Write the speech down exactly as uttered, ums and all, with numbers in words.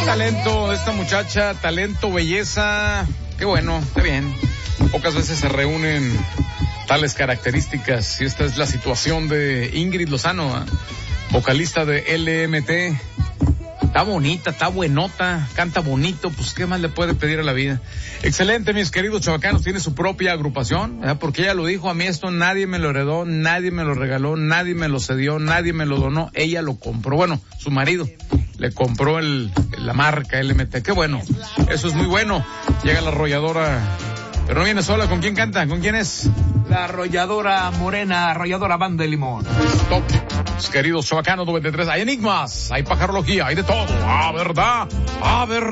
talento de esta muchacha, talento, belleza, qué bueno, está bien. Pocas veces se reúnen tales características y esta es la situación de Ingrid Lozano, ¿eh? Vocalista de L M T. Está bonita, está buenota, canta bonito, pues qué más le puede pedir a la vida. Excelente, mis queridos chavacanos, tiene su propia agrupación, ¿verdad? Porque ella lo dijo, a mí esto nadie me lo heredó, nadie me lo regaló, nadie me lo cedió, nadie me lo donó, ella lo compró. Bueno, su marido le compró el, la marca L M T, qué bueno, eso es muy bueno. Llega la arrolladora, pero no viene sola, ¿con quién canta? ¿Con quién es? La arrolladora morena, arrolladora Banda de Limón. Top. Queridos chavacanos noventa y tres, hay enigmas, hay pajarología, hay de todo. Ah, ¿verdad? Ah, ¿verdad?